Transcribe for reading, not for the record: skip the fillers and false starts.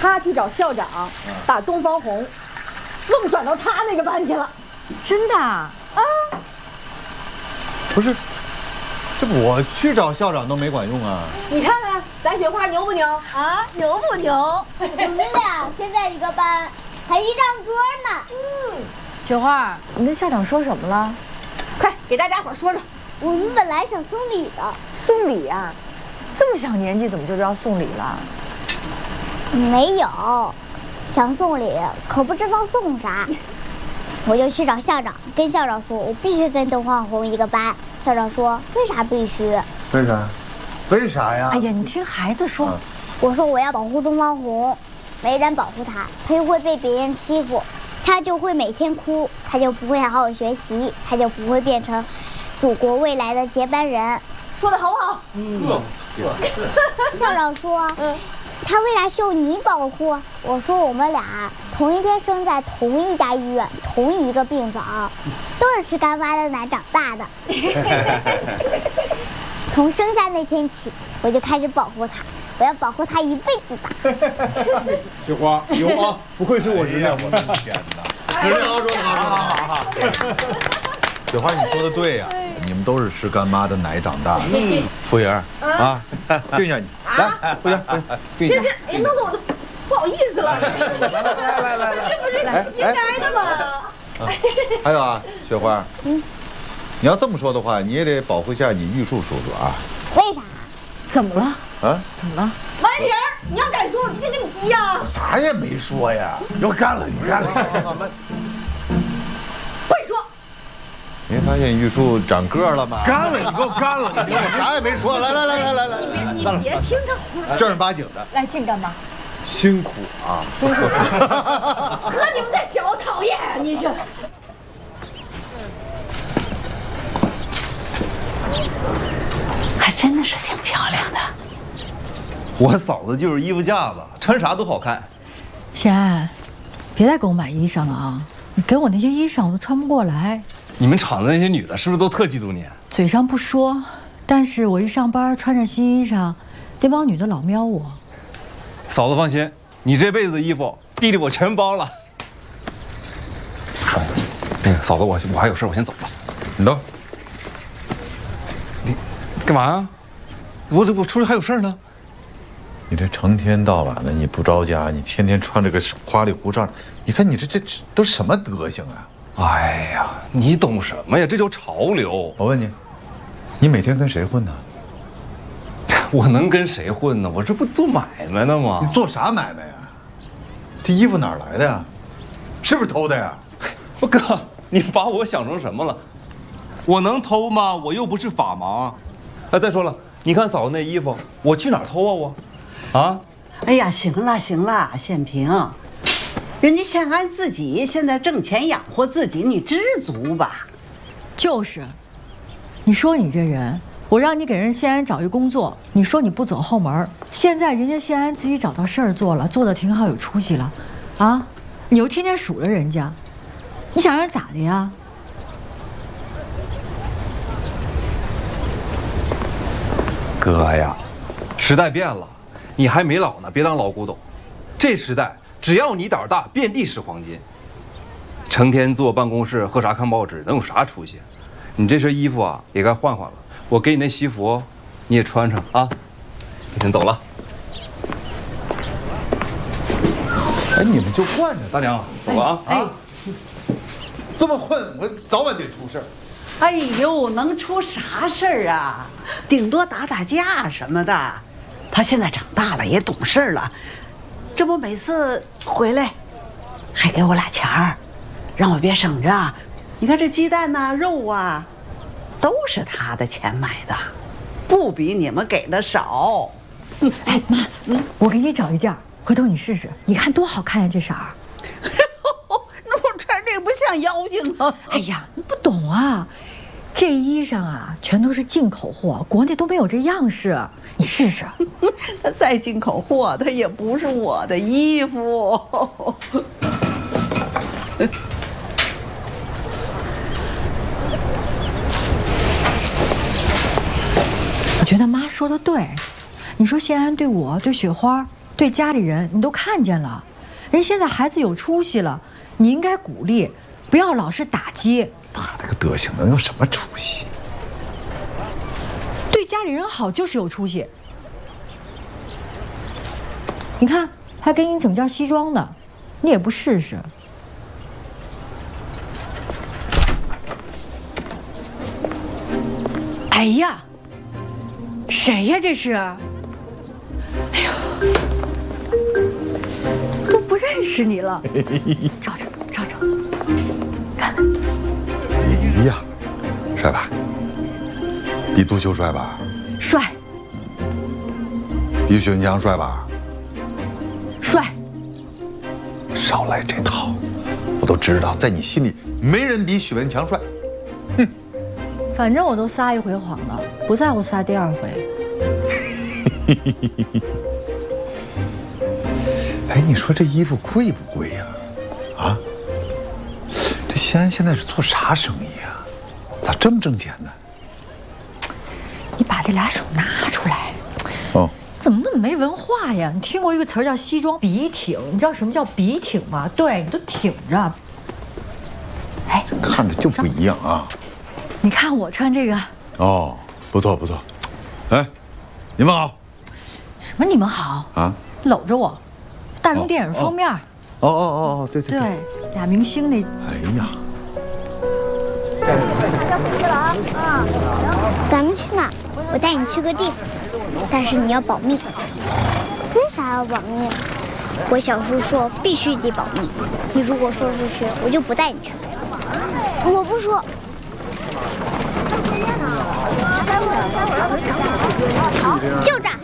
他去找校长，把东方红愣转到他那个班去了。 真的啊？ 不是，这我去找校长都没管用啊！ 你看看咱雪花牛不牛啊？牛不牛？ 我们俩现在一个班，还一张桌呢。 雪花，你跟校长说什么了？ 快给大家伙说说。 我们本来想送礼的。 送礼啊？这么小年纪怎么就知道送礼了？ 没有，想送礼，可不知道送啥。我就去找校长，跟校长说，我必须跟东方红一个班。校长说，为啥必须？ 为啥？为啥呀？ 哎呀，你听孩子说。 我说我要保护东方红，没人保护他，他就会被别人欺负，他就会每天哭，他就不会好好学习，他就不会变成祖国未来的接班人。 说的好不好？ 校长说，他为啥需要你保护？我说我们俩同一天生在同一家医院，同一个病房，都是吃干妈的奶长大的。从生下那天起，我就开始保护他，我要保护他一辈子的。 雪花有啊，不愧是我侄女。 我的天哪！说得好，说得好，好。雪花，你说的对呀，你们都是吃干妈的奶长大的。服务员啊，定下你来，服务员，定下。 哎，弄得我都不好意思了。 来， 不是应该的吗？ 还有啊，雪花，你要这么说的话，你也得保护一下你玉树叔叔啊。 为啥？ 怎么了？ 啊？ 怎么了？ 王一平，你要敢说，我今天跟你急啊！ 啥也没说呀， 要干了，你干了。 不许说。 没发现玉树长个了吗？ 干了，你给我干了！ 我啥也没说。来， 你别听他胡。 正儿八经的。 来，进干嘛？ 辛苦啊！ 辛苦。 喝你们的酒，讨厌啊！你是。 还真的是挺漂亮的。 我嫂子就是衣服架子，穿啥都好看。 贤安，别再给我买衣裳了啊！你给我那些衣裳我都穿不过来。 你们厂子那些女的是不是都特嫉妒你？ 嘴上不说，但是我一上班穿着新衣裳，那帮女的老瞄我。 嫂子放心，你这辈子的衣服弟弟我全包了。那个嫂子，我还有事，我先走了。 你等。 你干嘛呀？我出去还有事呢。 你这成天到晚的你不着家，你天天穿这个花里胡哨，你看你这都什么德行啊？ 哎呀，你懂什么呀？这叫潮流。 我问你，你每天跟谁混呢？ 我能跟谁混呢？我这不做买卖呢吗？ 你做啥买卖呀？这衣服哪儿来的呀？是不是偷的呀？ 我哥，你把我想成什么了？我能偷吗？我又不是法盲。哎，再说了，你看嫂子那衣服，我去哪儿偷啊我？啊？ 哎呀，行了，宪平，人家宪安自己现在挣钱养活自己，你知足吧。 就是，你说你这人，我让你给人宪安找一工作，你说你不走后门，现在人家宪安自己找到事儿做了，做得挺好，有出息了，啊，你又天天数着人家，你想让人咋的呀？ 哥呀，时代变了，你还没老呢，别当老古董。这时代，只要你胆大，遍地是黄金。成天坐办公室喝茶看报纸，能有啥出息？你这身衣服啊，也该换换了。我给你那西服，你也穿上啊。我先走了。 哎，你们就惯着大娘，走了啊！ 哎， 这么混，我早晚得出事儿。 哎呦，能出啥事儿啊？顶多打打架什么的。他现在长大了，也懂事了，这不每次回来还给我俩钱儿，让我别省着。你看这鸡蛋呐、肉啊，都是他的钱买的，不比你们给的少。 哎妈，我给你找一件，回头你试试，你看多好看呀，这色儿。 那我穿这不像妖精吗？ 哎呀，你不懂啊，这衣裳啊全都是进口货，国内都没有这样式，你试试。 他再进口货，他也不是我的衣服。 我觉得妈说的对，你说宪安对我对雪花对家里人你都看见了，人现在孩子有出息了，你应该鼓励，不要老是打击。 他这个德行能有什么出息？ 对家里人好就是有出息。你看，还给你整件西装呢，你也不试试。哎呀，谁呀这是？哎呀，都不认识你了。照照照照，看。 哎呀，帅吧？比杜秋帅吧？ 帅。 比许文强帅吧？ 帅。 少来这套，我都知道，在你心里没人比许文强帅。哼。 反正我都撒一回谎了，不在乎撒第二回。 哎，你说这衣服贵不贵呀？啊？这西安现在是做啥生意啊？咋这么挣钱呢？ 你把这俩手拿出来。 哦。 怎么那么没文化呀？你听过一个词儿叫西装笔挺？你知道什么叫笔挺吗？对，你都挺着。哎， 看着就不一样啊。 你看我穿这个。 哦，不错不错。哎，你们好。 什么你们好啊？搂着我，大众电影封面。 哦，对。 对，俩明星那。 哎呀。 要回去了啊！咱们去哪？我带你去个地方，但是你要保密。为啥要保密？我小叔说必须得保密。你如果说出去，我就不带你去。我不说。就这儿。